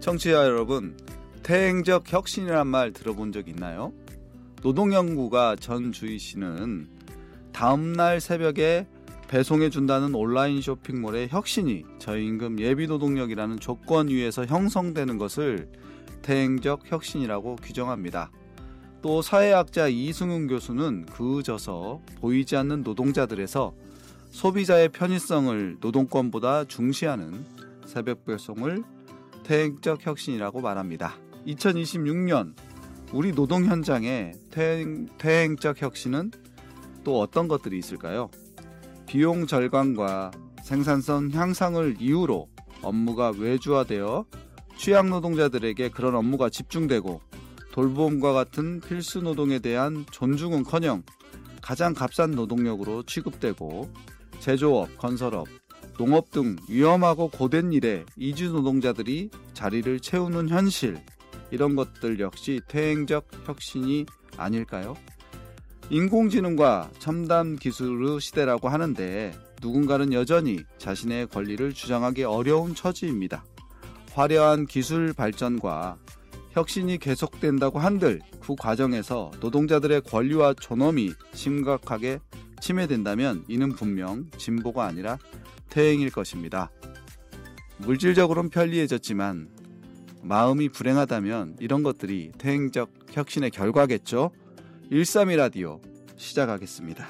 청취자 여러분, 퇴행적 혁신이란 말 들어본 적 있나요? 노동연구가 전주희 씨는 다음날 새벽에 배송해준다는 온라인 쇼핑몰의 혁신이 저임금 예비노동력이라는 조건 위에서 형성되는 것을 퇴행적 혁신이라고 규정합니다. 또 사회학자 이승훈 교수는 그저서 보이지 않는 노동자들에서 소비자의 편의성을 노동권보다 중시하는 새벽 배송을 퇴행적 혁신이라고 말합니다. 2026년 우리 노동 현장에 퇴행적 혁신은 또 어떤 것들이 있을까요? 비용 절감과 생산성 향상을 이유로 업무가 외주화되어 취약 노동자들에게 그런 업무가 집중되고 돌봄과 같은 필수 노동에 대한 존중은커녕 가장 값싼 노동력으로 취급되고 제조업, 건설업, 농업 등 위험하고 고된 일에 이주 노동자들이 자리를 채우는 현실, 이런 것들 역시 퇴행적 혁신이 아닐까요? 인공지능과 첨단 기술의 시대라고 하는데 누군가는 여전히 자신의 권리를 주장하기 어려운 처지입니다. 화려한 기술 발전과 혁신이 계속된다고 한들 그 과정에서 노동자들의 권리와 존엄이 심각하게 침해된다면 이는 분명 진보가 아니라 퇴행일 것입니다. 물질적으로는 편리해졌지만 마음이 불행하다면 이런 것들이 퇴행적 혁신의 결과겠죠. 132 라디오 시작하겠습니다.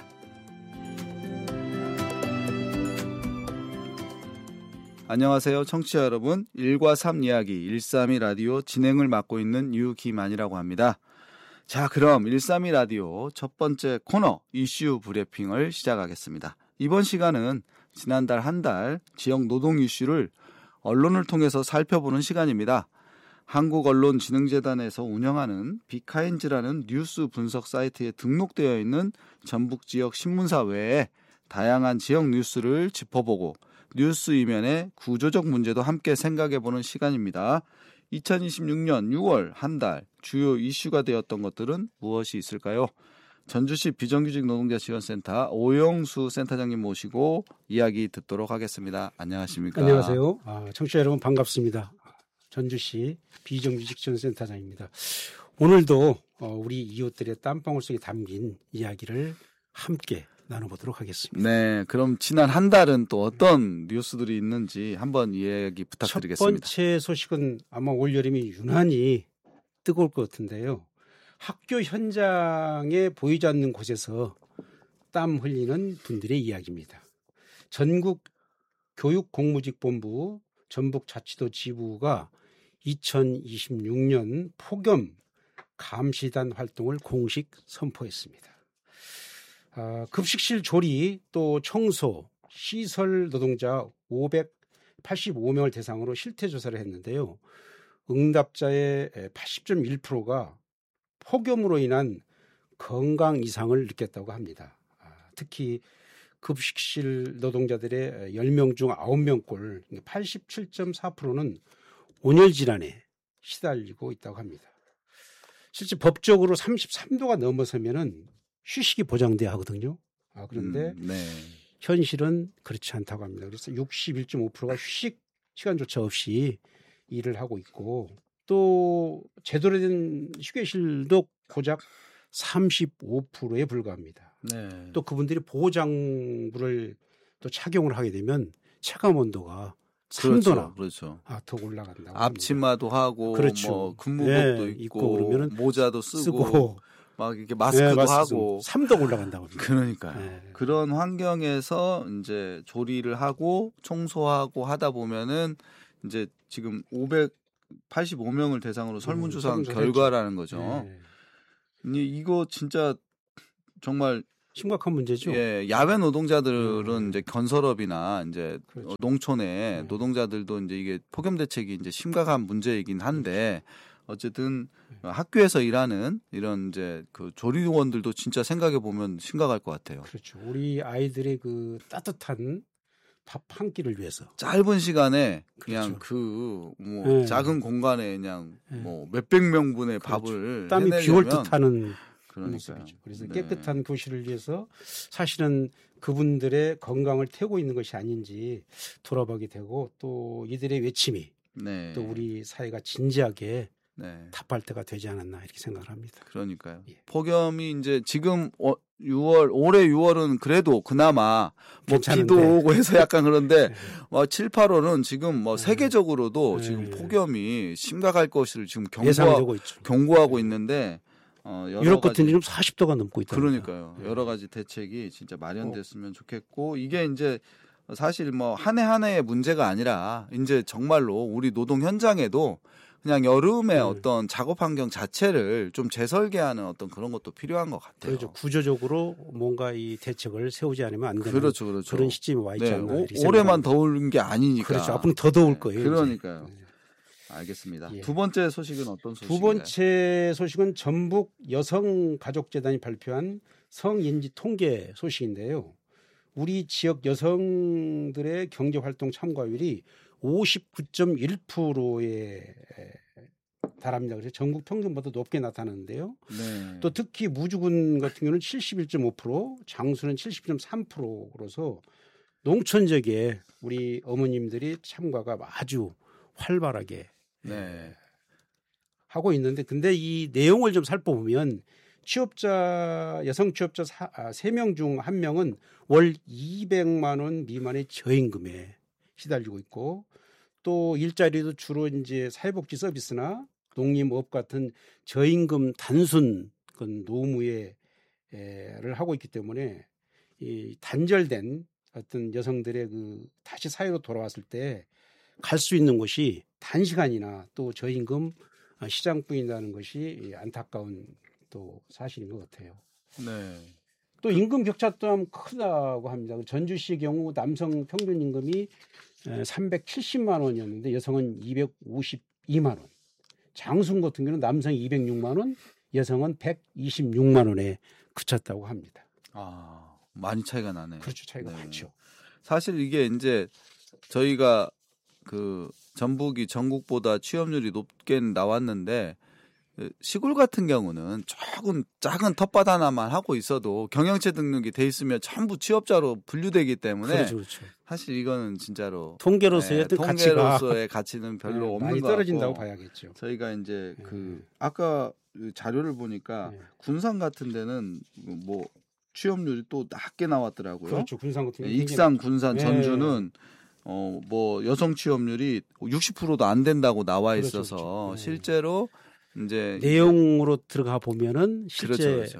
안녕하세요, 청취자 여러분. 1과 3 이야기 132 라디오 진행을 맡고 있는 유기만이라고 합니다. 자, 그럼 132 라디오 첫 번째 코너 이슈 브리핑을 시작하겠습니다. 이번 시간은 지난달 한 달 지역 노동 이슈를 언론을 통해서 살펴보는 시간입니다. 한국언론진흥재단에서 운영하는 비카인즈라는 뉴스 분석 사이트에 등록되어 있는 전북 지역 신문사 외에 다양한 지역 뉴스를 짚어보고 뉴스 이면의 구조적 문제도 함께 생각해보는 시간입니다. 2026년 6월 한 달 주요 이슈가 되었던 것들은 무엇이 있을까요? 전주시 비정규직 노동자 지원센터 오영수 센터장님 모시고 이야기 듣도록 하겠습니다. 안녕하십니까? 안녕하세요. 청취자 여러분 반갑습니다. 전주시 비정규직 지원센터장입니다. 오늘도 우리 이웃들의 땀방울 속에 담긴 이야기를 함께 나눠보도록 하겠습니다. 네, 그럼 지난 한 달은 또 어떤 뉴스들이 있는지 한번 이야기 부탁드리겠습니다. 첫 번째 소식은 아마 올여름이 유난히 뜨거울 것 같은데요. 학교 현장에 보이지 않는 곳에서 땀 흘리는 분들의 이야기입니다. 전국 교육공무직본부 전북자치도 지부가 2026년 폭염 감시단 활동을 공식 선포했습니다. 급식실 조리 또 청소, 시설 노동자 585명을 대상으로 실태조사를 했는데요. 응답자의 80.1%가 폭염으로 인한 건강 이상을 느꼈다고 합니다. 특히 급식실 노동자들의 10명 중 9명꼴 87.4%는 온열 질환에 시달리고 있다고 합니다. 실제 법적으로 33도가 넘어서면은 휴식이 보장돼야 하거든요. 그런데 현실은 그렇지 않다고 합니다. 그래서 61.5%가 휴식 시간조차 없이 일을 하고 있고 또 제대로 된 휴게실도 고작 35%에 불과합니다. 네. 또 그분들이 보호장구를 또 착용을 하게 되면 체감 온도가 3도나 그렇죠. 더 올라간다고. 앞치마도 하고, 그렇죠. 뭐 군무복도 입고 그러면은 모자도 쓰고 막 이렇게 마스크도 하고 3도 올라간다고 합니다. 그러니까요. 그런 환경에서 이제 조리를 하고 청소하고 하다 보면은 이제 지금 585명을 대상으로 설문조사한 결과라는 거죠. 이거 진짜 정말 심각한 문제죠. 예, 야외 노동자들은 이제 건설업이나 이제 그렇죠. 농촌의 노동자들도 이제 이게 폭염 대책이 이제 심각한 문제이긴 한데 어쨌든 학교에서 일하는 이런 이제 그 조리원들도 진짜 생각해 보면 심각할 것 같아요. 그렇죠. 우리 아이들의 그 따뜻한 밥 한 끼를 위해서 짧은 시간에 그냥 그렇죠. 뭐 작은 공간에 그냥 뭐 몇백 명분의 그렇죠. 밥을 땀이 비올 듯하는 모습이죠. 그래서 깨끗한 교실을 위해서 사실은 그분들의 건강을 태우고 있는 것이 아닌지 돌아보게 되고 또 이들의 외침이 네. 또 우리 사회가 진지하게 네. 답할 때가 되지 않았나 이렇게 생각을 합니다. 그러니까요. 예. 폭염이 이제 지금 6월 올해 6월은 그래도 그나마 뭐 괜찮은데. 비도 오고 해서 약간 그런데 네. 7, 8월은 지금 뭐 세계적으로도 네. 지금 폭염이 심각할 것을 지금 예상되고 있죠. 경고하고 있는데 여러 유럽 가지 같은 데는 40도가 넘고 있다. 그러니까요. 네. 여러 가지 대책이 진짜 마련됐으면 좋겠고 이게 이제 사실 뭐 한 해 한 해의 문제가 아니라 이제 정말로 우리 노동 현장에도 그냥 여름에 어떤 작업 환경 자체를 좀 재설계하는 어떤 그런 것도 필요한 것 같아요. 그렇죠. 구조적으로 뭔가 이 대책을 세우지 않으면 안 되는 그렇죠. 그런 시점이 와 있지 않나. 올해만 더운 게 아니니까. 그렇죠. 앞으로 더 더울 거예요. 그러니까요. 이제. 알겠습니다. 예. 두 번째 소식은 어떤 소식인가요? 두 번째 소식은 전북 여성가족재단이 발표한 성인지 통계 소식인데요. 우리 지역 여성들의 경제활동 참가율이 59.1%에 달합니다. 그래서 전국 평균보다 높게 나타나는데요. 네. 또 특히 무주군 같은 경우는 71.5%, 장수는 70.3%로서 농촌 지역에 우리 어머님들이 참가가 아주 활발하게 네. 하고 있는데, 근데 이 내용을 좀 살펴보면 여성 취업자 3명 중 1명은 월 200만 원 미만의 저임금에 시달리고 있고, 또 일자리도 주로 이제 사회복지 서비스나 농림업 같은 저임금 단순 노무에 를 하고 있기 때문에 이 단절된 어떤 여성들의 다시 사회로 돌아왔을 때 갈 수 있는 곳이 단시간이나 또 저임금 시장뿐이라는 것이 안타까운 또 사실인 것 같아요. 네. 또 임금 격차 또한 크다고 합니다. 전주시의 경우 남성 평균 임금이 370만 원이었는데 여성은 252만 원. 장순 같은 경우는 남성이 206만 원, 여성은 126만 원에 그쳤다고 합니다. 아, 많이 차이가 나네요. 그렇죠. 차이가 네. 많죠. 사실 이게 이제 저희가 전북이 전국보다 취업률이 높게 나왔는데 시골 같은 경우는 조금 작은 텃밭 하나만 하고 있어도 경영체 등록이 돼 있으면 전부 취업자로 분류되기 때문에 그렇죠. 사실 이거는 진짜로 통계로서의 통계로서의 가치는 별로 없는 많이 것 떨어진다고 같고 봐야겠죠. 저희가 이제 아까 자료를 보니까 군산 같은 데는 뭐 취업률이 또 낮게 나왔더라고요. 그렇죠. 군산 같은 경우 익산, 군산, 전주는 뭐 여성 취업률이 60%도 안 된다고 나와 있어서 그렇죠. 실제로 이제 내용으로 들어가 보면은 실제 그렇죠.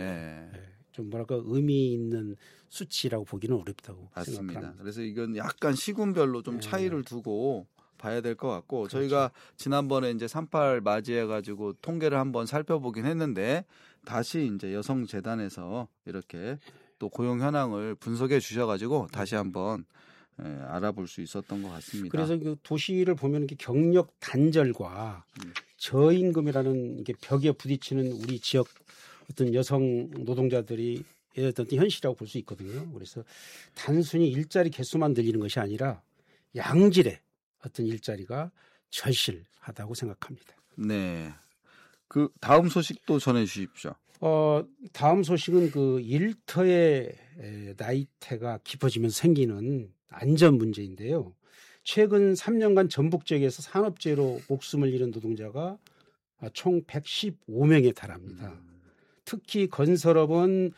좀 뭐랄까 의미 있는 수치라고 보기는 어렵다고 맞습니다. 생각합니다. 그래서 이건 약간 시군별로 좀 차이를 두고 봐야 될 것 같고 그렇죠. 저희가 지난번에 이제 3.8 맞이해 가지고 통계를 한번 살펴보긴 했는데 다시 이제 여성재단에서 이렇게 또 고용 현황을 분석해 주셔가지고 다시 한번 알아볼 수 있었던 것 같습니다. 그래서 그 도시를 보면 이렇게 경력 단절과 저임금이라는 이게 벽에 부딪히는 우리 지역 어떤 여성 노동자들이 어떤 현실이라고 볼 수 있거든요. 그래서 단순히 일자리 개수만 늘리는 것이 아니라 양질의 어떤 일자리가 절실하다고 생각합니다. 네. 그 다음 소식도 전해 주십시오. 다음 소식은 일터의 나이테가 깊어지면서 생기는 안전 문제인데요. 최근 3년간 전북 지역에서 산업재해로 목숨을 잃은 노동자가 총 115명에 달합니다. 특히 건설업은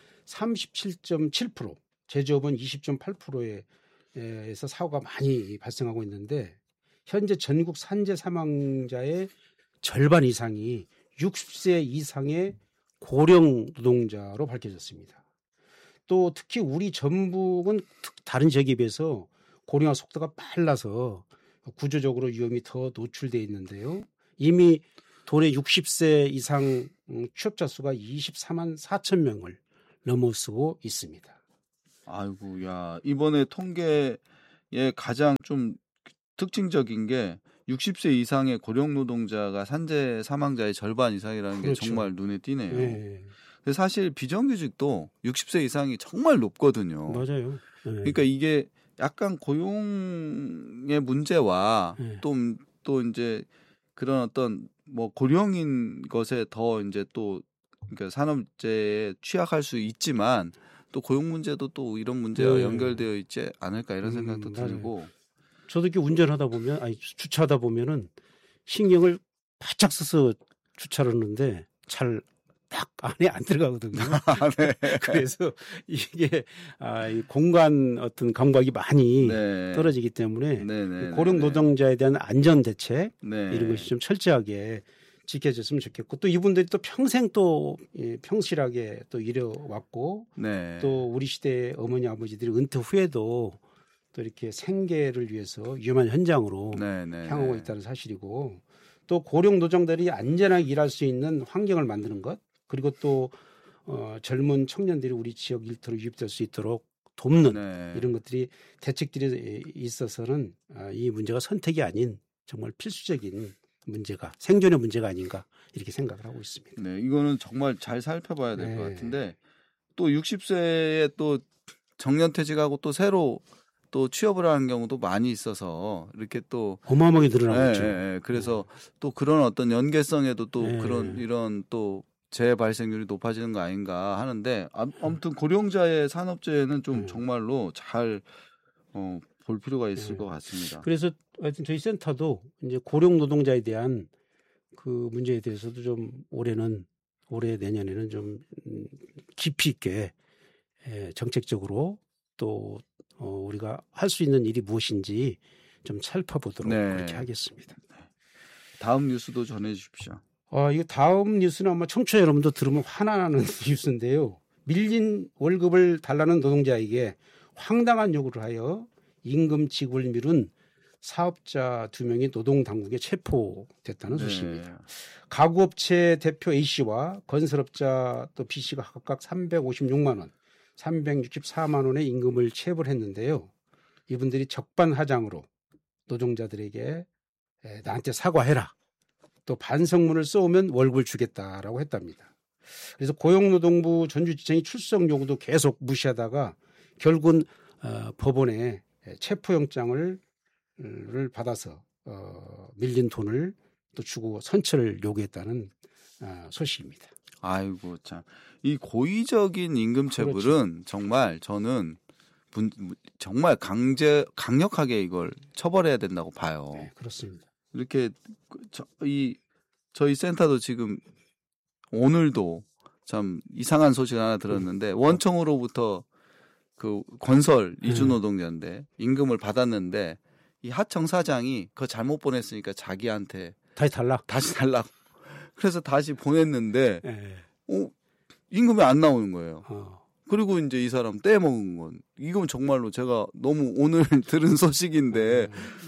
37.7%, 제조업은 20.8%에서 사고가 많이 발생하고 있는데 현재 전국 산재 사망자의 절반 이상이 60세 이상의 고령 노동자로 밝혀졌습니다. 또 특히 우리 전북은 다른 지역에 비해서 고령화 속도가 빨라서 구조적으로 위험이 더 노출되어 있는데요. 이미 도내 60세 이상 취업자 수가 24만 4천 명을 넘어서고 있습니다. 아이고, 야, 이번에 통계에 가장 좀 특징적인 게 60세 이상의 고령 노동자가 산재 사망자의 절반 이상이라는 그렇죠. 게 정말 눈에 띄네요. 네. 사실 비정규직도 60세 이상이 정말 높거든요. 맞아요. 네. 그러니까 이게 약간 고용의 문제와 네. 또 이제 그런 어떤 뭐 고령인 것에 더 이제 또 그러니까 산업재해에 취약할 수 있지만 또 고용 문제도 또 이런 문제와 네. 연결되어 있지 않을까 이런 생각도 맞아요. 들고 저도 이렇게 운전하다 보면, 주차하다 보면은 신경을 바짝 써서 주차를 하는데 잘 딱 안에 안 들어가거든요. 네. 그래서 이게 이 공간 어떤 감각이 많이 네. 떨어지기 때문에 네. 고령 노동자에 대한 안전 대책 네. 이런 것이 좀 철저하게 지켜졌으면 좋겠고 또 이분들이 또 평생 또 평실하게 또 일해왔고 네. 또 우리 시대의 어머니 아버지들이 은퇴 후에도 또 이렇게 생계를 위해서 위험한 현장으로 향하고 있다는 사실이고 또 고령 노동자들이 안전하게 일할 수 있는 환경을 만드는 것 그리고 또 젊은 청년들이 우리 지역 일터로 유입될 수 있도록 돕는 이런 것들이 대책들이 있어서는 이 문제가 선택이 아닌 정말 필수적인 문제가 생존의 문제가 아닌가 이렇게 생각을 하고 있습니다. 네, 이거는 정말 잘 살펴봐야 될 것 같은데 또 60세에 또 정년퇴직하고 또 새로 또 취업을 하는 경우도 많이 있어서 이렇게 또 어마어마하게 늘어나고 있죠. 그래서 또 그런 어떤 연계성에도 또 그런 이런 또 재발생률이 높아지는 거 아닌가 하는데 아무튼 고령자의 산업재해는 좀 정말로 잘 볼 필요가 있을 것 같습니다. 그래서 하여튼 저희 센터도 이제 고령 노동자에 대한 그 문제에 대해서도 좀 올해 내년에는 좀 깊이 있게 정책적으로 또 우리가 할 수 있는 일이 무엇인지 좀 살펴보도록 그렇게 하겠습니다. 다음 뉴스도 전해 주십시오. 이거 다음 뉴스는 아마 청취자 여러분도 들으면 화나는 뉴스인데요. 밀린 월급을 달라는 노동자에게 황당한 요구를 하여 임금 지급을 미룬 사업자 2명이 노동당국에 체포됐다는 소식입니다. 가구업체 대표 A씨와 건설업자 또 B씨가 각각 356만 원, 364만 원의 임금을 체불 했는데요. 이분들이 적반하장으로 노동자들에게 나한테 사과해라. 또 반성문을 써오면 월급을 주겠다라고 했답니다. 그래서 고용노동부 전주지청이 출석 요구도 계속 무시하다가 결국은 법원에 체포영장을 받아서 밀린 돈을 또 주고 선처를 요구했다는 소식입니다. 아이고 참, 이 고의적인 임금 체불은 그렇죠. 정말 저는 정말 강력하게 이걸 처벌해야 된다고 봐요. 네, 그렇습니다. 이렇게 저희 센터도 지금 오늘도 참 이상한 소식 하나 들었는데 원청으로부터 그 건설 이주 노동자인데 임금을 받았는데 이 하청 사장이 그거 잘못 보냈으니까 자기한테 다시 달라고 그래서 다시 보냈는데 임금이 안 나오는 거예요. 그리고 이제 이 사람 떼먹은 건 이건 정말로 제가 너무 오늘 들은 소식인데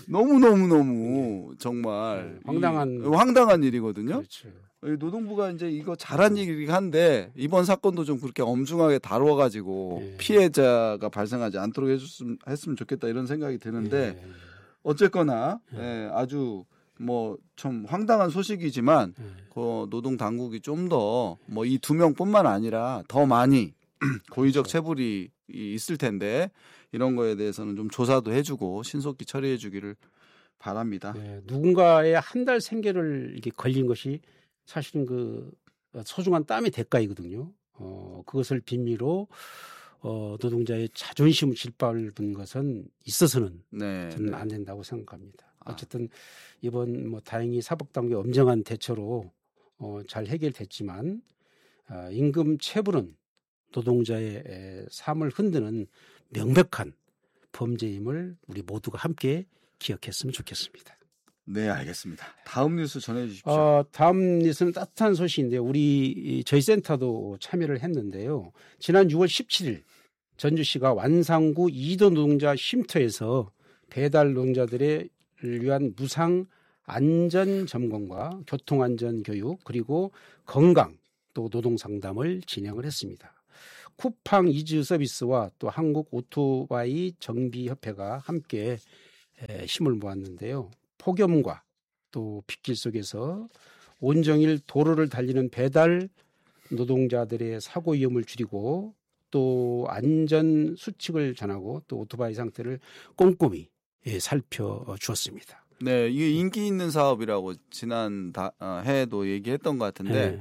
너무 정말 황당한 일이거든요. 그렇죠. 노동부가 이제 이거 잘한 얘기긴 한데 이번 사건도 좀 그렇게 엄중하게 다루어가지고 피해자가 발생하지 않도록 했으면 좋겠다 이런 생각이 드는데 어쨌거나 아주 뭐 좀 황당한 소식이지만 그 노동 당국이 좀 더 뭐 이 2명뿐만 아니라 더 많이 고의적 체불이 있을 텐데 이런 거에 대해서는 좀 조사도 해주고 신속히 처리해주기를 바랍니다. 누군가의 한 달 생계를 이렇게 걸린 것이 사실은 그 소중한 땀의 대가이거든요. 그것을 빈미로 노동자의 자존심을 짓밟은 것은 있어서는 저는 안 된다고 생각합니다. 어쨌든 이번 뭐 다행히 사법당국의 엄정한 대처로 잘 해결됐지만 임금 체불은 노동자의 삶을 흔드는 명백한 범죄임을 우리 모두가 함께 기억했으면 좋겠습니다. 네, 알겠습니다. 다음 뉴스 전해주십시오. 다음 뉴스는 따뜻한 소식인데요. 저희 센터도 참여를 했는데요. 지난 6월 17일 전주시가 완산구 2도 노동자 쉼터에서 배달 노동자들을 위한 무상 안전 점검과 교통안전 교육 그리고 건강 또 노동 상담을 진행을 했습니다. 쿠팡 이즈 서비스와 또 한국 오토바이 정비협회가 함께 힘을 모았는데요. 폭염과 또 빗길 속에서 온종일 도로를 달리는 배달 노동자들의 사고 위험을 줄이고 또 안전 수칙을 전하고 또 오토바이 상태를 꼼꼼히 살펴주었습니다. 네, 이게 인기 있는 사업이라고 지난 해에도 얘기했던 것 같은데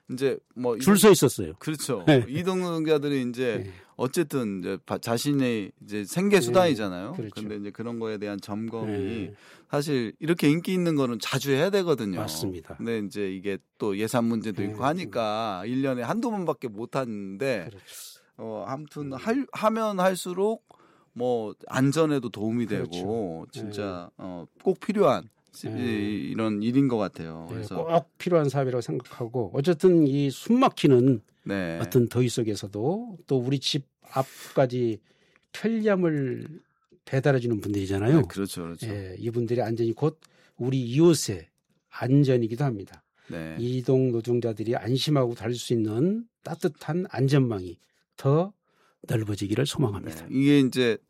이제 뭐 줄 서 있었어요. 그렇죠. 네. 이동 노동자들이 이제 네. 어쨌든 이제 자신의 이제 생계 수단이잖아요. 그렇죠. 근데 이제 그런 거에 대한 점검이 네. 사실 이렇게 인기 있는 거는 자주 해야 되거든요. 맞습니다. 근데 이제 이게 또 예산 문제도 네. 있고 하니까 1년에 한두 번밖에 못 하는데 그렇죠. 아무튼 하면 할수록 뭐 안전에도 도움이 되고 그렇죠. 진짜 꼭 필요한 이런 일인 것 같아요. 네, 그래서 꼭 필요한 사업이라고 생각하고 어쨌든 이 숨막히는 네. 어떤 더위 속에서도 또 우리 집 앞까지 편리함을 배달해 주는 분들이잖아요. 네, 그렇죠, 그렇죠. 예, 이분들의 안전이 곧 우리 이웃의 안전이기도 합니다. 네. 이동 노동자들이 안심하고 다닐 수 있는 따뜻한 안전망이 더 넓어지기를 소망합니다. 네. 이게 이제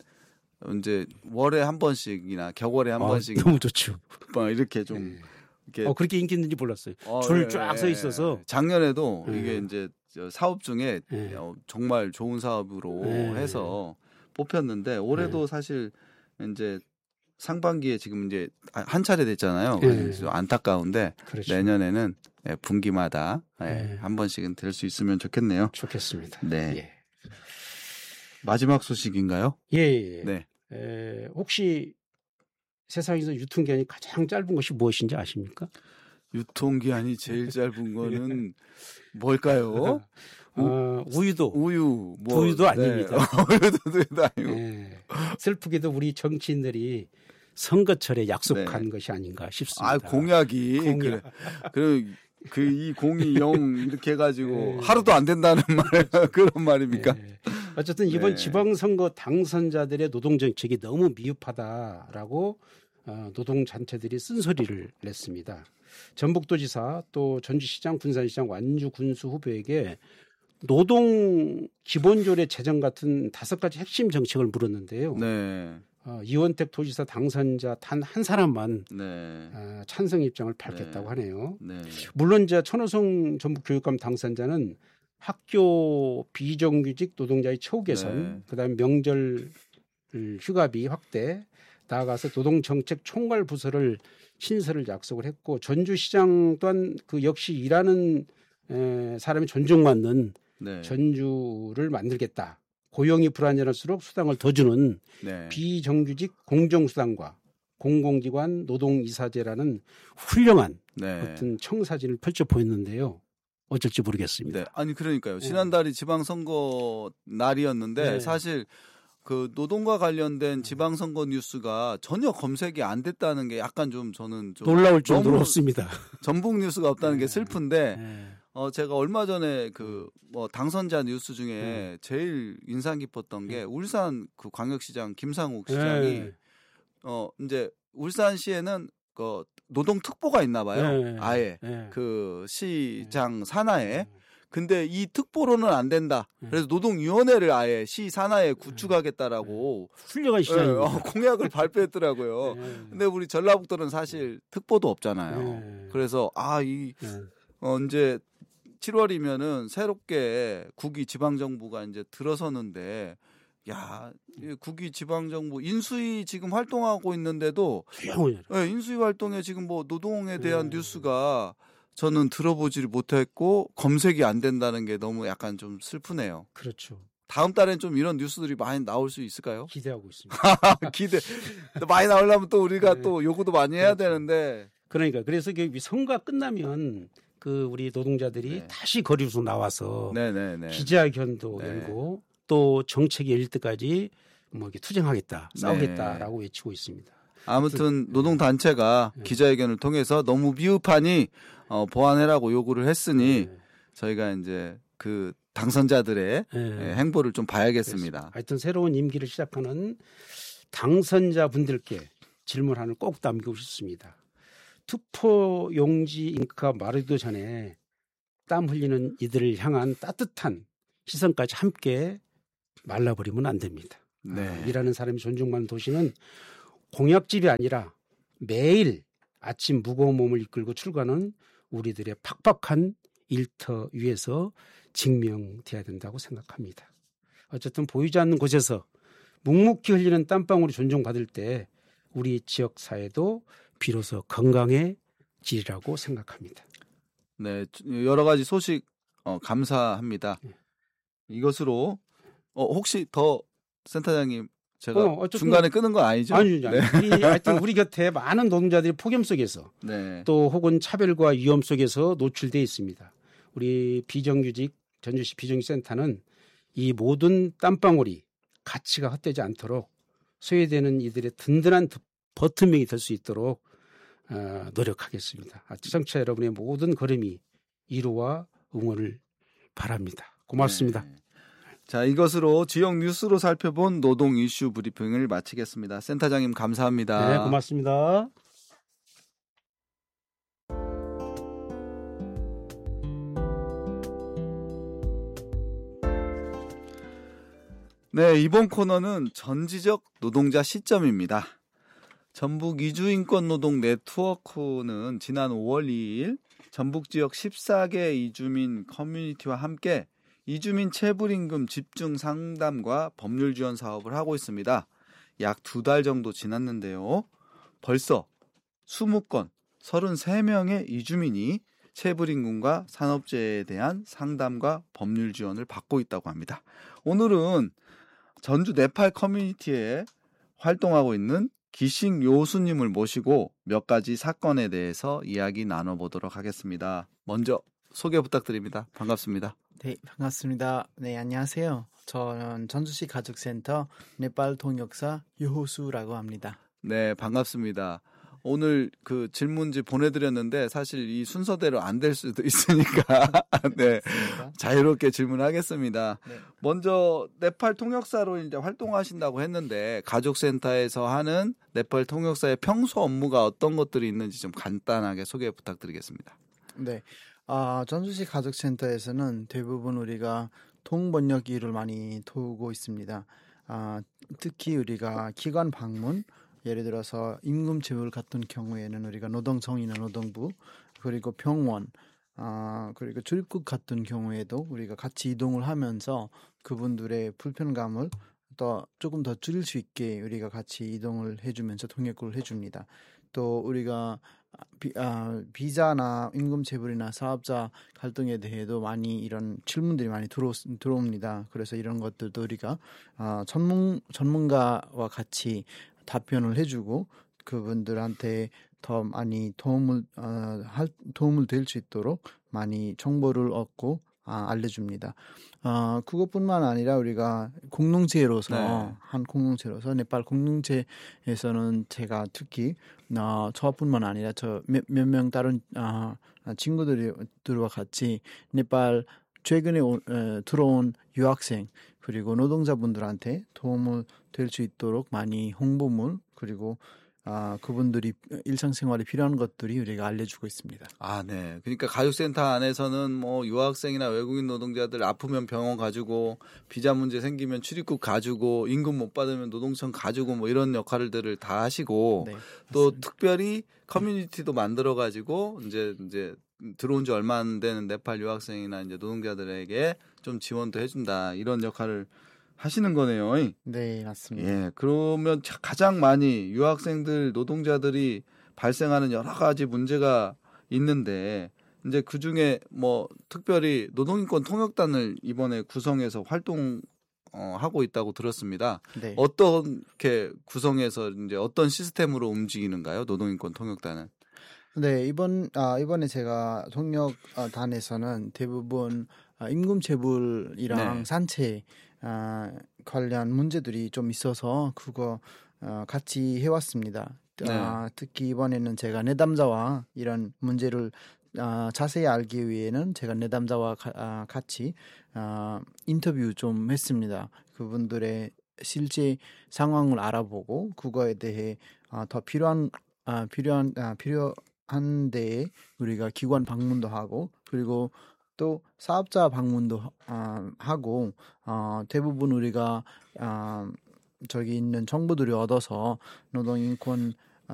월에 한 번씩이나 겨울에 한 번씩 너무 좋죠. 막 이렇게 좀 이렇게 그렇게 인기 있는지 몰랐어요. 줄 쫙 서 네. 있어서 작년에도 이게 이제 사업 중에 네. 정말 좋은 사업으로 네. 해서 뽑혔는데 올해도 사실 이제 상반기에 지금 이제 한 차례 됐잖아요. 그래서 좀 안타까운데 그렇죠. 내년에는 분기마다 네. 한 번씩은 될 수 있으면 좋겠네요. 좋겠습니다. 네. 예. 마지막 소식인가요? 예. 네. 혹시 세상에서 유통기한이 가장 짧은 것이 무엇인지 아십니까? 유통기한이 제일 짧은 거는 뭘까요? 우유도. 우유. 두유도 아닙니다. 우유도 아니고. 네. 슬프게도 우리 정치인들이 선거철에 약속한 것이 아닌가 싶습니다. 공약이. 공약. 그래. 이 공이 0 이렇게 해가지고 하루도 안 된다는 그런 말입니까? 네. 어쨌든 이번 지방선거 당선자들의 노동정책이 너무 미흡하다라고 노동단체들이 쓴소리를 냈습니다. 전북도지사 또 전주시장, 군산시장, 완주군수 후보에게 노동 기본조례 제정 같은 5가지 핵심 정책을 물었는데요. 네. 이원택 도지사 당선자 단 한 사람만 찬성 입장을 밝혔다고 하네요. 네. 물론 이제 천호성 전북교육감 당선자는 학교 비정규직 노동자의 처우 개선, 그다음에 명절 휴가비 확대, 나아가서 노동정책 총괄 부서를 신설을 약속을 했고 전주시장 또한 그 역시 일하는 사람이 존중받는 전주를 만들겠다. 고용이 불안정할수록 수당을 더 주는 비정규직 공정수당과 공공기관 노동이사제라는 훌륭한 어떤 청사진을 펼쳐 보였는데요. 어쩔지 모르겠습니다. 네. 아니 그러니까요. 지난달이 지방선거 날이었는데 사실 그 노동과 관련된 지방선거 뉴스가 전혀 검색이 안 됐다는 게 약간 좀 저는 좀 놀라울 정도로 없습니다. 전북 뉴스가 없다는 게 슬픈데 제가 얼마 전에 그 뭐 당선자 뉴스 중에 제일 인상 깊었던 게 울산 그 광역시장 김상욱 시장이 이제 울산시에는 그 노동특보가 있나 봐요. 아예 그 시장 산하에. 근데 이 특보로는 안 된다. 그래서 노동위원회를 아예 시 산하에 구축하겠다라고 훌륭한 시장입니다. 공약을 발표했더라고요. 근데 우리 전라북도는 사실 특보도 없잖아요. 그래서 이제 7월이면은 새롭게 국위 지방정부가 이제 들어서는데 국위 지방정부 인수위 지금 활동하고 있는데도 인수위 활동에 지금 뭐 노동에 대한 뉴스가 저는 들어보지를 못했고 검색이 안 된다는 게 너무 약간 좀 슬프네요. 그렇죠. 다음 달엔 좀 이런 뉴스들이 많이 나올 수 있을까요? 기대하고 있습니다. 많이 나오려면 또 우리가 또 요구도 많이 해야 되는데. 그래서 선거가 끝나면 그 우리 노동자들이 다시 거리로 나와서 기자회견도 열고 또 정책이 열릴 때까지 뭐 이렇게 투쟁하겠다, 싸우겠다라고 외치고 있습니다. 아무튼 노동단체가 기자회견을 통해서 너무 미흡하니 보완해라고 요구를 했으니 저희가 이제 그 당선자들의 행보를 좀 봐야겠습니다. 그래서 하여튼 새로운 임기를 시작하는 당선자분들께 질문 하나를 꼭 남기고 싶습니다. 투표 용지 잉크가 마르기도 전에 땀 흘리는 이들을 향한 따뜻한 시선까지 함께 말라버리면 안 됩니다. 일하는 사람이 존중받는 도시는 공약집이 아니라 매일 아침 무거운 몸을 이끌고 출근하는 우리들의 팍팍한 일터 위에서 증명돼야 된다고 생각합니다. 어쨌든 보이지 않는 곳에서 묵묵히 흘리는 땀방울이 존중받을 때 우리 지역 사회도 비로소 건강해지리라고 생각합니다. 네, 여러 가지 소식 감사합니다. 이것으로 혹시 더 센터장님 제가 중간에 끊은 거 아니죠? 아니죠. 네. 하여튼 우리 곁에 많은 노동자들이 폭염 속에서 네. 또 혹은 차별과 위험 속에서 노출되어 있습니다. 우리 비정규직 전주시 비정규센터는 이 모든 땀방울이 가치가 헛되지 않도록 소외되는 이들의 든든한 버튼명이 될 수 있도록 노력하겠습니다. 시청자 여러분의 모든 걸음이 위로와 응원을 바랍니다. 고맙습니다. 네. 자, 이것으로 지역 뉴스로 살펴본 노동 이슈 브리핑을 마치겠습니다. 센터장님 감사합니다. 네, 고맙습니다. 네, 이번 코너는 전지적 노동자 시점입니다. 전북 이주인권노동 네트워크는 지난 5월 2일 전북 지역 14개 이주민 커뮤니티와 함께 이주민 체불임금 집중 상담과 법률 지원 사업을 하고 있습니다. 약 2달 정도 지났는데요. 벌써 20건, 33명의 이주민이 체불임금과 산업재해에 대한 상담과 법률 지원을 받고 있다고 합니다. 오늘은 전주 네팔 커뮤니티에 활동하고 있는 기식 요수님을 모시고 몇 가지 사건에 대해서 이야기 나눠보도록 하겠습니다. 먼저 소개 부탁드립니다. 반갑습니다. 네, 반갑습니다. 네, 안녕하세요. 저는 전주시 가족센터 네팔 통역사 유호수라고 합니다. 네, 반갑습니다. 오늘 그 질문지 보내드렸는데 사실 이 순서대로 안 될 수도 있으니까 네, 자유롭게 질문하겠습니다. 네. 먼저 네팔 통역사로 이제 활동하신다고 했는데 가족센터에서 하는 네팔 통역사의 평소 업무가 어떤 것들이 있는지 좀 간단하게 소개 부탁드리겠습니다. 네, 전주시 가족센터에서는 대부분 우리가 통번역 일을 많이 도우고 있습니다. 특히 우리가 기관 방문, 예를 들어서 임금 체불 같은 경우에는 우리가 노동청이나 노동부, 그리고 병원, 그리고 출입국 같은 경우에도 우리가 같이 이동을 하면서 그분들의 불편감을 또 조금 더 줄일 수 있게 우리가 같이 이동을 해주면서 통역을 해줍니다. 또 우리가 비자나 임금 체불이나 사업자 갈등에 대해도 많이 이런 질문들이 많이 들어옵니다. 그래서 이런 것들도 우리가 전문가와 같이 답변을 해주고 그분들한테 더 많이 도움을 될 수 있도록 많이 정보를 얻고 알려줍니다. 그것뿐만 아니라 우리가 공동체로서 네. 한 공동체로서 네팔 공동체에서는 제가 특히 저뿐만 아니라 저 몇 명 다른 친구들과 같이 네팔 최근에 들어온 유학생 그리고 노동자분들한테 도움을 될 수 있도록 많이 홍보물 그리고 그분들이 일상생활에 필요한 것들이 우리가 알려주고 있습니다. 네. 그러니까 가족센터 안에서는 뭐 유학생이나 외국인 노동자들 아프면 병원 가지고 비자 문제 생기면 출입국 가지고 임금 못 받으면 노동청 가지고 뭐 이런 역할들을 다 하시고 네, 또 특별히 커뮤니티도 만들어 가지고 이제 들어온 지 얼마 안 되는 네팔 유학생이나 이제 노동자들에게 좀 지원도 해준다 이런 역할을 하시는 거네요. 네, 맞습니다. 예, 그러면 가장 많이 유학생들, 노동자들이 발생하는 여러 가지 문제가 있는데 이제 그 중에 뭐 특별히 노동인권 통역단을 이번에 구성해서 활동하고 있다고 들었습니다. 네. 어떻게 구성해서 이제 어떤 시스템으로 움직이는가요? 노동인권 통역단은? 네, 이번에 제가 통역단에서는 대부분 임금 체불이랑 네. 산채 관련 문제들이 좀 있어서 그거 같이 해왔습니다. 네. 특히 이번에는 제가 내담자와 이런 문제를 자세히 알기 위해는 제가 내담자와 같이 인터뷰 좀 했습니다. 그분들의 실제 상황을 알아보고 그거에 대해 더 필요한 데에 우리가 기관 방문도 하고 그리고 또 사업자 방문도 하고 대부분 우리가 저기 있는 정보들이 얻어서 노동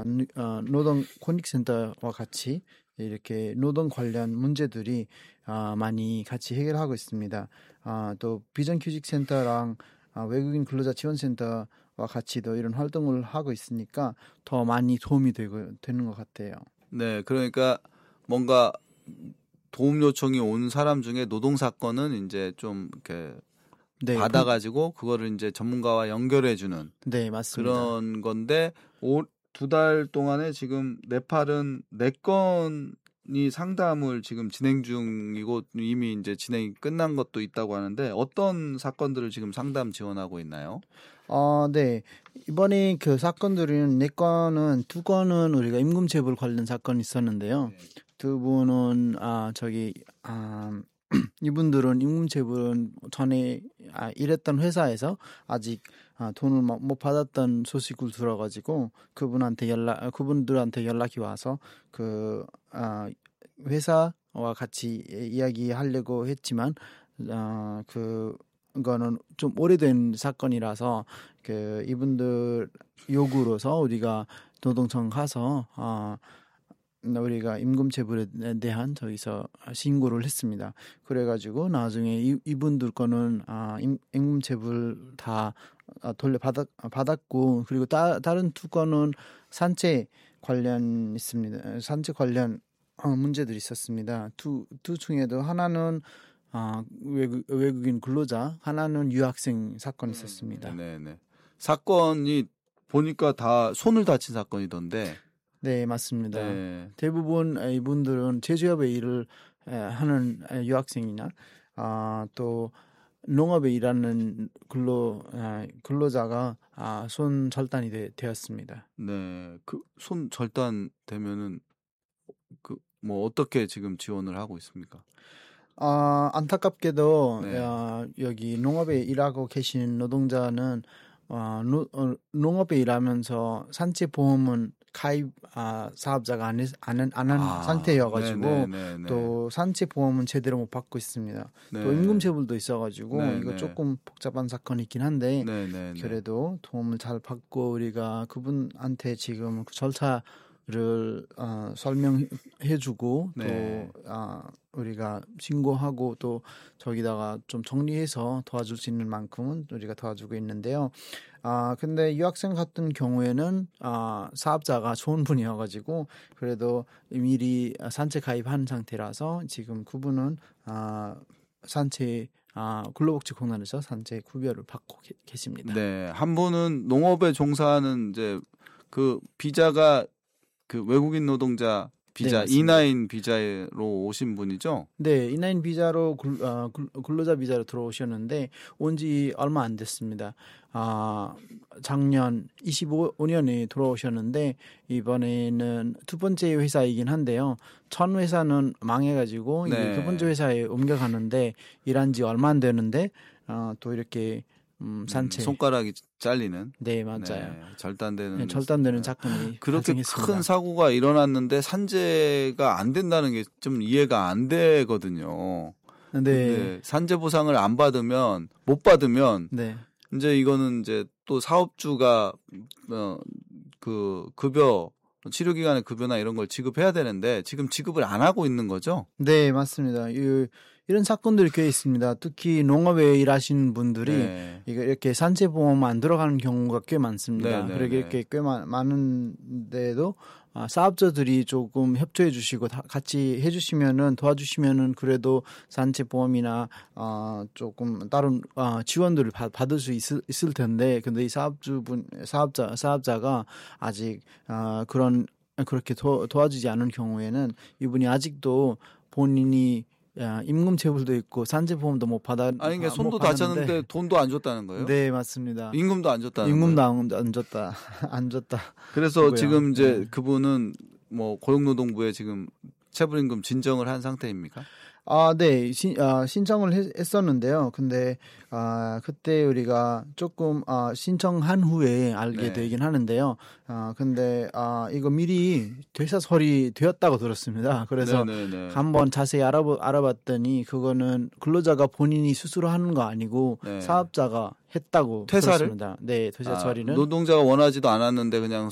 권익센터와 같이 이렇게 노동 관련 문제들이 많이 같이 해결하고 있습니다. 또 비정규직센터랑 외국인 근로자 지원센터와 같이도 이런 활동을 하고 있으니까 더 많이 도움이 되는 것 같아요. 네, 그러니까 뭔가 도움 요청이 온 사람 중에 노동 사건은 이제 좀 이렇게 네, 받아가지고 그거를 이제 전문가와 연결해주는 네, 맞습니다. 그런 건데 2달 동안에 지금 네팔은 4건이 상담을 지금 진행 중이고 이미 이제 진행이 끝난 것도 있다고 하는데 어떤 사건들을 지금 상담 지원하고 있나요? 네. 이번에 그 사건들은 4건은 2건은 우리가 임금체불 관련 사건이 있었는데요. 2분은 이분들은 임금체불은 전에 일했던 회사에서 아직 돈을 못 받았던 소식을 들어가지고 그분들한테 연락이 와서 그 회사와 같이 이야기하려고 했지만 그거는 좀 오래된 사건이라서 그 이분들 요구로서 우리가 노동청 가서 우리가 임금체불에 대한 저기서 신고를 했습니다. 그래가지고 나중에 이분들 거는 임금체불 다 돌려받았고 그리고 다른 2건은 산재 관련 있습니다. 산재 관련 문제들이 있었습니다. 두 중에도 하나는 외국인 근로자, 하나는 유학생 사건이 있었습니다. 네네. 사건이 보니까 다 손을 다친 사건이던데. 네, 맞습니다. 네. 대부분 이분들은 제조업에 일을 하는 유학생이나 또 농업에 일하는 근로자가 손 절단이 되었습니다. 네, 그 손 절단 되면은 그 뭐 어떻게 지금 지원을 하고 있습니까? 안타깝게도 네. 여기 농업에 일하고 계신 노동자는 농업에 일하면서 산재 보험은 가입 사업자가 안 한 상태여가지고 또 산재 보험은 제대로 못 받고 있습니다. 네. 또 임금체불도 있어가지고 네, 이거 네. 조금 복잡한 사건이긴 한데 네. 그래도 도움을 잘 받고 우리가 그분한테 지금 그 절차를 설명해주고 네. 또 우리가 신고하고 또 저기다가 좀 정리해서 도와줄 수 있는 만큼은 우리가 도와주고 있는데요. 근데 유학생 같은 경우에는 사업자가 좋은 분이어가지고 그래도 미리 산재 가입한 상태라서 지금 그분은 산재 근로복지공단에서 산재 구별을 받고 계십니다. 네, 한 분은 농업에 종사하는 이제 그 비자가 그 외국인 노동자 비자, 네, E9 비자로 오신 분이죠? 네, E9 비자로 근로자 비자로 들어오셨는데 온 지 얼마 안 됐습니다. 작년 25년에 들어오셨는데 이번에는 2번째 회사이긴 한데요. 전 회사는 망해가지고 네. 이제 2번째 회사에 옮겨가는데 일한 지 얼마 안 되는데 또 이렇게 산채 손가락이 잘리는. 네, 맞아요. 네, 절단되는. 절단되는 사건이 그렇게 발생했습니다. 큰 사고가 일어났는데 산재가 안 된다는 게 좀 이해가 안 되거든요. 네. 산재 보상을 안 받으면 못 받으면 네. 이제 이거는 이제 또 사업주가 그 급여 치료 기간의 급여나 이런 걸 지급해야 되는데 지금 지급을 안 하고 있는 거죠? 네, 맞습니다. 이런 사건들이 꽤 있습니다. 특히 농업에 일하시는 분들이 네. 이렇게 산재보험 안 들어가는 경우가 꽤 많습니다. 네, 그러게 이렇게 꽤 많은데도 사업자들이 조금 협조해 주시고 같이 해주시면은 도와주시면은 그래도 산재보험이나 조금 다른 지원들을 받을 수 있을 텐데 근데 이 사업자가 아직 그렇게 도와주지 않은 경우에는 이분이 아직도 본인이 임금체불도 있고 산재보험도 못 받아. 아니 그러니까 손도 다쳤는데 돈도 안 줬다는 거예요? 네, 맞습니다. 임금도 안 줬다는 임금도 거예요? 안 줬다. 안 줬다. 그래서 그거요. 지금 이제 네. 그분은 뭐 고용노동부에 지금 체불임금 진정을 한 상태입니까? 네, 신청을 했었는데요. 근데 그때 우리가 조금 신청한 후에 알게 네. 되긴 하는데요. 근데 이거 미리 퇴사 처리되었다고 들었습니다. 그래서 네네네. 한번 자세히 알아봤더니 그거는 근로자가 본인이 스스로 하는 거 아니고 네. 사업자가 했다고 퇴사를? 들었습니다. 네, 퇴사 처리는. 노동자가 원하지도 않았는데 그냥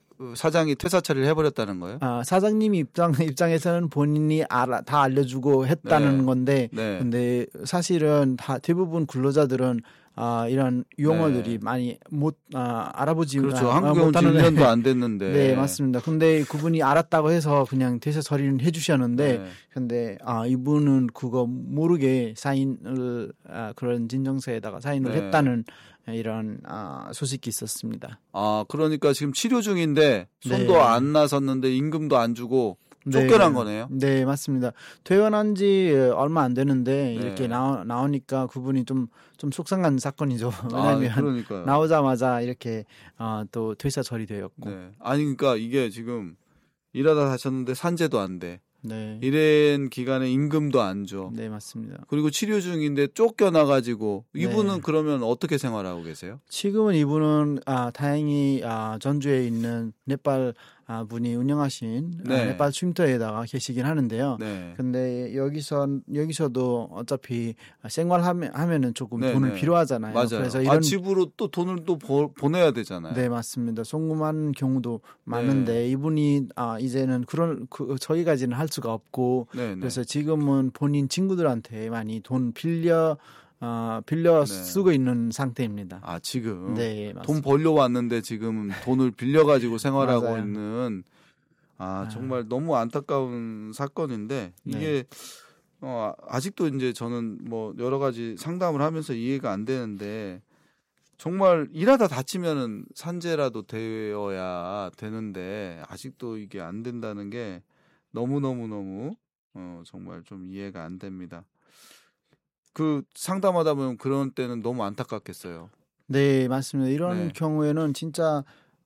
사장이 퇴사 처리를 해버렸다는 거예요? 사장님 입장에서는 본인이 다 알려주고 했다는 네. 건데 네. 근데 사실은 다 대부분 근로자들은 이런 용어들이 네. 많이 못 알아보지 그렇죠. 한국에 온 지 못하는 1년도 안 됐는데. 네, 맞습니다. 근데 그분이 알았다고 해서 그냥 대사 처리는 해주셨는데, 네. 근데 이분은 그거 모르게 사인을 그런 진정서에다가 사인을 네. 했다는 이런 소식이 있었습니다. 그러니까 지금 치료 중인데 손도 네. 안 나섰는데 임금도 안 주고 쫓겨난 거네요. 네, 맞습니다. 퇴원한 지 얼마 안 되는데 네. 이렇게 나오니까 그분이 좀 속상한 사건이죠. 왜냐하면 그러니까요. 나오자마자 이렇게 또 퇴사 처리되었고. 네. 아니 그러니까 이게 지금 일하다 다쳤는데 산재도 안 돼. 네. 일한 기간에 임금도 안 줘. 네, 맞습니다. 그리고 치료 중인데 쫓겨나가지고 이분은 네. 그러면 어떻게 생활하고 계세요? 지금은 이분은 다행히 전주에 있는 네팔 분이 운영하신 네. 네팔 쉼터에다가 계시긴 하는데요. 네. 근데 여기서도 어차피 생활하면은 조금 네, 돈을 네. 필요하잖아요. 맞아요. 그래서 이런 집으로 또 돈을 또 보내야 되잖아요. 네, 맞습니다. 송금하는 경우도 많은데 네. 이분이 이제는 저희까지는 할 수가 없고 네, 네. 그래서 지금은 본인 친구들한테 많이 돈 빌려 네. 쓰고 있는 상태입니다. 지금 네, 돈 맞습니다. 벌려 왔는데 지금 돈을 빌려가지고 생활하고 맞아요. 있는 정말 너무 안타까운 사건인데 이게 아직도 이제 저는 뭐 여러 가지 상담을 하면서 이해가 안 되는데 정말 일하다 다치면은 산재라도 되어야 되는데 아직도 이게 안 된다는 게 너무 정말 좀 이해가 안 됩니다. 그 상담하다 보면 그런 때는 너무 안타깝겠어요. 네, 맞습니다. 이런 네. 경우에는 진짜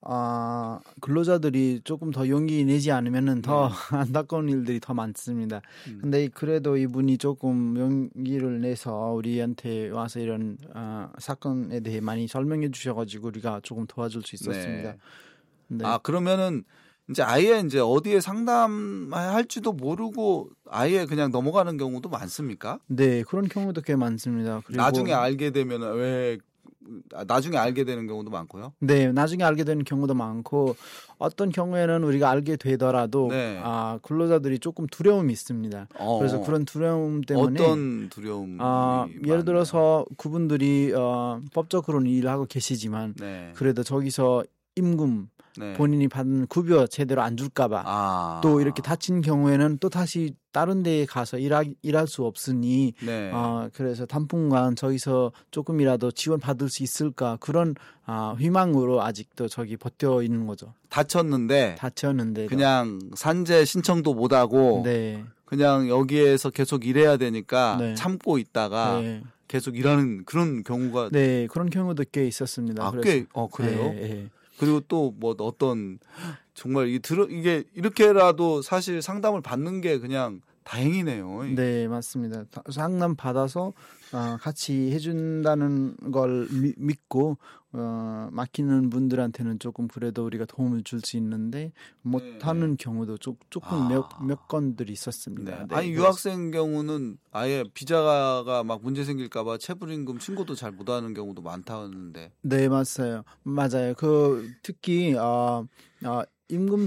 근로자들이 조금 더 용기 내지 않으면은 더 안타까운 일들이 더 많습니다. 근데 그래도 이분이 조금 용기를 내서 우리한테 와서 이런 사건에 대해 많이 설명해 주셔가지고 우리가 조금 도와줄 수 있었습니다. 네. 네. 그러면은 이제 아예 이제 어디에 상담할지도 모르고 아예 그냥 넘어가는 경우도 많습니까? 네, 그런 경우도 꽤 많습니다. 그리고 나중에 알게 되면 나중에 알게 되는 경우도 많고요. 네, 나중에 알게 되는 경우도 많고 어떤 경우에는 우리가 알게 되더라도 네. 근로자들이 조금 두려움이 있습니다. 그래서 그런 두려움 때문에 어떤 두려움이 예를 들어서 그분들이 법적으로는 일을 하고 계시지만 네. 그래도 저기서 임금 네. 본인이 받는 급여 제대로 안 줄까봐 또 이렇게 다친 경우에는 또 다시 다른 데에 가서 일할 수 없으니 네. 그래서 당분간 저기서 조금이라도 지원 받을 수 있을까 그런 희망으로 아직도 저기 버텨 있는 거죠. 다쳤는데 그냥 산재 신청도 못 하고 네. 그냥 여기에서 계속 일해야 되니까 네. 참고 있다가 네. 계속 일하는 그런 경우가 네, 그런 경우도 꽤 있었습니다. 꽤 그래요? 네. 그리고 또 뭐 어떤 정말 이게 이렇게라도 사실 상담을 받는 게 그냥 다행이네요. 네, 맞습니다. 상담 받아서 같이 해준다는 걸 믿고 맡기는 분들한테는 조금 그래도 우리가 도움을 줄 수 있는데 못하는 경우도 조금 몇 건들이 있었습니다. 네. 아니 유학생 경우는 아예 비자가 막 문제 생길까봐 체불임금 신고도 잘 못하는 경우도 많다는데. 네, 맞아요. 특히 임금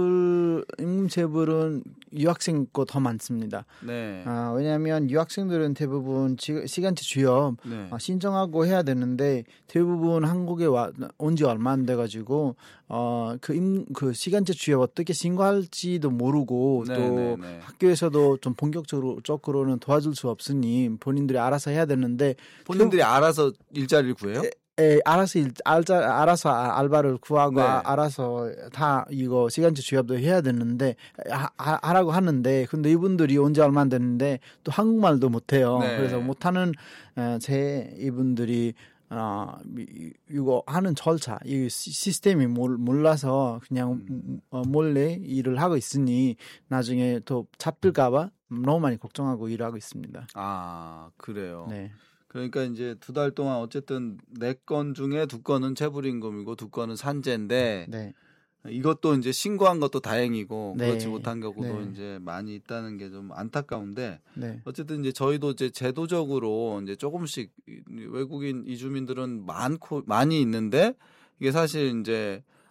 체불은 유학생 거 더 많습니다. 네. 왜냐하면 유학생들은 대부분 시간제 취업 신청하고 해야 되는데 대부분 한국에 온 지 얼마 안 돼가지고 그 시간제 취업 어떻게 신고할지도 모르고 또 학교에서도 좀 본격적으로는 도와줄 수 없으니 본인들이 알아서 해야 되는데 본인들이 알아서 일자리를 구해요? 알아서 알바를 구하고 알아서 다 이거 시간제 취업도 해야 되는데 하라고 하는데 근데 이분들이 온 지 얼마 안 됐는데 또 한국말도 못해요. 그래서 못하는 이분들이 이거 하는 절차, 이 시스템이 몰라서 그냥 몰래 일을 하고 있으니 나중에 또 잡힐까봐 너무 많이 걱정하고 일하고 있습니다. 그래요. 네. 그러니까 이제 2달 동안 어쨌든 4건 중에 2건은 체불임금이고 2건은 산재인데 네. 이것도 이제 신고한 것도 다행이고 네. 그렇지 못한 경우도 이제 많이 있다는 게 좀 안타까운데 어쨌든 이제 저희도 이제 제도적으로 이제 조금씩 외국인 이주민들은 많이 있는데 이게 사실 이제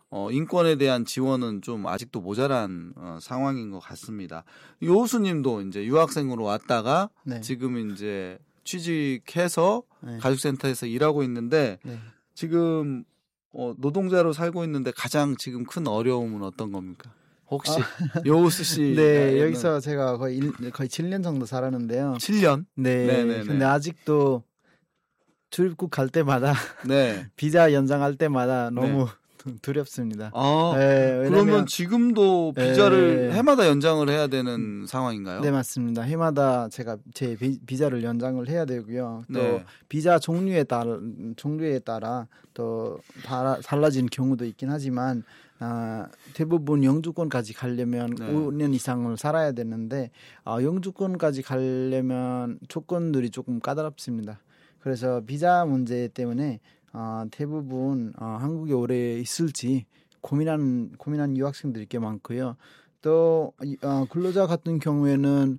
인권에 대한 지원은 좀 아직도 모자란 상황인 것 같습니다. 요수님도 이제 유학생으로 왔다가 네. 지금 이제 취직해서 네. 가족센터에서 일하고 있는데 네. 지금 노동자로 살고 있는데 가장 지금 큰 어려움은 어떤 겁니까? 혹시 요우수 씨? 네, 여기서 제가 거의 7년 정도 살았는데요. 7년? 네. 네네네. 근데 아직도 출국 갈 때마다 네. 비자 연장할 때마다 너무 두렵습니다. 아, 네, 그러면 지금도 비자를 네. 해마다 연장을 해야 되는 상황인가요? 네, 맞습니다. 해마다 제가 제 비자를 연장을 해야 되고요. 또 네. 비자 종류에 따라 또 달라진 경우도 있긴 하지만 대부분 영주권까지 가려면 네. 5년 이상을 살아야 되는데 영주권까지 가려면 조건들이 조금 까다롭습니다. 그래서 비자 문제 때문에 대부분 한국에 오래 있을지 고민한 유학생들이 꽤 많고요. 또 근로자 같은 경우에는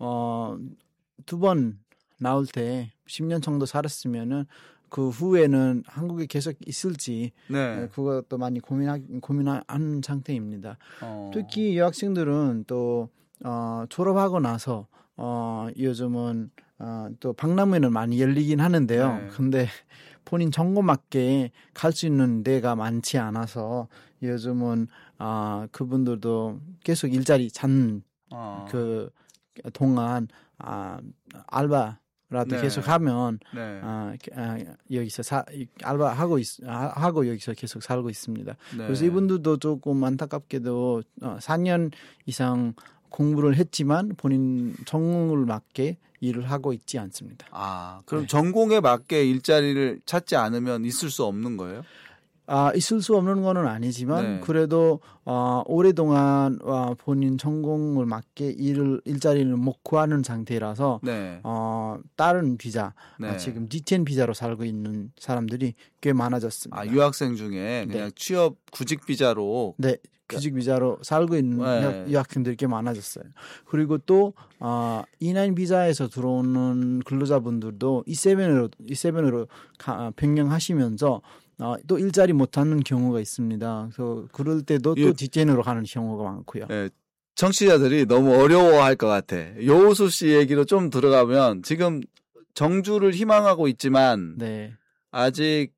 2번 나올 때 10년 정도 살았으면은 그 후에는 한국에 계속 있을지 네. 그것도 많이 고민한 상태입니다. 특히 유학생들은 또 졸업하고 나서 요즘은 또 박람회는 많이 열리긴 하는데요. 네. 근데 본인 전공 맞게 갈 수 있는 데가 많지 않아서 요즘은 그분들도 계속 일자리 찾는 그 동안 알바라도 네. 계속 하면 네. 여기서 알바하고 여기서 계속 살고 있습니다. 네. 그래서 이분들도 조금 안타깝게도 4년 이상 공부를 했지만 본인 전공을 맞게 일을 하고 있지 않습니다. 그럼 네. 전공에 맞게 일자리를 찾지 않으면 있을 수 없는 거예요? 있을 수 없는 거는 아니지만 네. 그래도 오랫동안 본인 전공을 맞게 일자리를 못 구하는 상태라서 네. 다른 비자 네. 지금 D10 비자로 살고 있는 사람들이 꽤 많아졌습니다. 유학생 중에 그냥 네. 취업 구직 비자로 네. 구직 비자로 살고 있는 네. 유학생들이 꽤 많아졌어요. 그리고 또 E9 비자에서 들어오는 근로자분들도 E7으로 변경하시면서 또 일자리 못하는 경우가 있습니다. 그래서 그럴 때도 또 D10으로 가는 경우가 많고요. 네. 청취자들이 너무 어려워할 것 같아. 요우수 씨 얘기로 좀 들어가면 지금 정주를 희망하고 있지만 네. 아직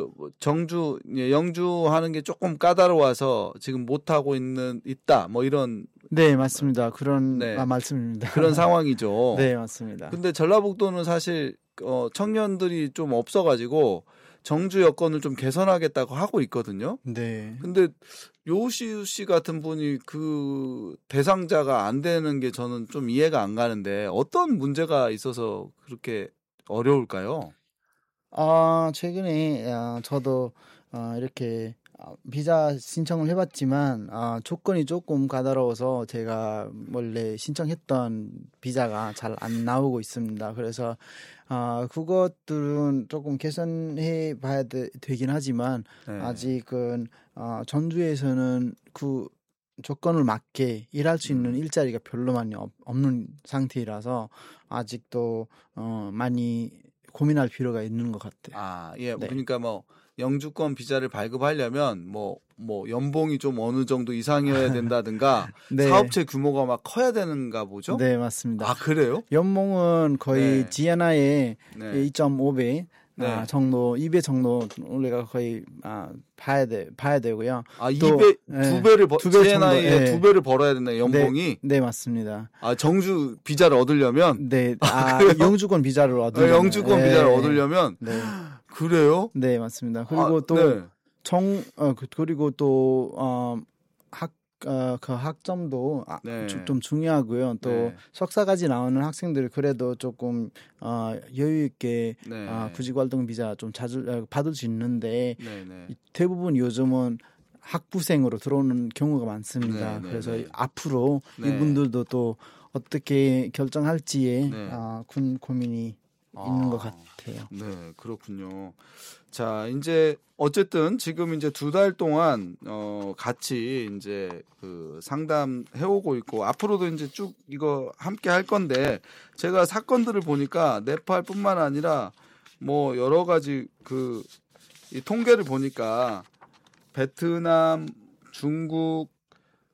영주하는 게 조금 까다로워서 지금 못 하고 있다. 뭐 이런. 네, 맞습니다. 그런 네. 말씀입니다. 그런 상황이죠. 네, 맞습니다. 근데 전라북도는 사실 청년들이 좀 없어가지고 정주 여건을 좀 개선하겠다고 하고 있거든요. 네. 근데 요우수 씨 같은 분이 그 대상자가 안 되는 게 저는 좀 이해가 안 가는데 어떤 문제가 있어서 그렇게 어려울까요? 최근에 저도 이렇게 비자 신청을 해봤지만 조건이 조금 까다로워서 제가 원래 신청했던 비자가 잘 안 나오고 있습니다. 그래서 그것들은 조금 개선해 봐야 되긴 하지만 네. 아직은 전주에서는 그 조건을 맞게 일할 수 있는 일자리가 별로 많이 없는 상태라서 아직도 많이 고민할 필요가 있는 것 같아요. 예. 네. 그러니까 뭐 영주권 비자를 발급하려면 뭐 연봉이 좀 어느 정도 이상이어야 된다든가 네. 사업체 규모가 막 커야 되는가 보죠? 네, 맞습니다. 그래요? 연봉은 거의 네. 지에나의 네. 2.5배 네. 정도, 2배 정도 우리가 거의 봐야 되고요. 두 배를 지에나의 두 배를 벌어야 된다. 연봉이. 네, 맞습니다. 정주 비자를 얻으려면. 네, 영주권 비자를 얻으려면. 영주권 비자를 얻으려면. 네. 그래요? 네, 맞습니다. 그리고 또 네. 그리고 또 그 학점도 네. 좀 중요하고요. 또 네. 석사까지 나오는 학생들 그래도 조금 여유 있게 네. 구직활동 비자 좀 자주 받을 수 있는데 네. 대부분 요즘은 학부생으로 들어오는 경우가 많습니다. 네. 그래서 네. 앞으로 네. 이분들도 또 어떻게 결정할지에 네. 고민이 있는 것 같아요. 네, 그렇군요. 자, 이제 어쨌든 지금 이제 2달 동안 같이 이제 그 상담해 오고 있고 앞으로도 이제 쭉 이거 함께 할 건데 제가 사건들을 보니까 네팔뿐만 아니라 뭐 여러 가지 이 통계를 보니까 베트남, 중국,